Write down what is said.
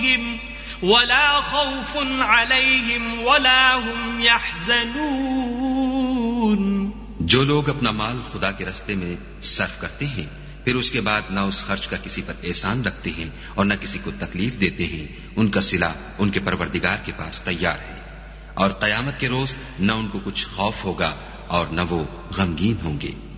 वला खौफुन अलैहिम वला हुम यहज़नून। जो लोग अपना माल खुदा के रास्ते में सर्फ करते हैं, फिर उसके बाद न उस खर्च का किसी पर एहसान रखते हैं और न किसी को तकलीफ देते हैं, उनका सिला उनके परवरदिगार के पास तैयार है, और कयामत के रोज न उनको कुछ खौफ होगा और न वो गमगीन होंगे।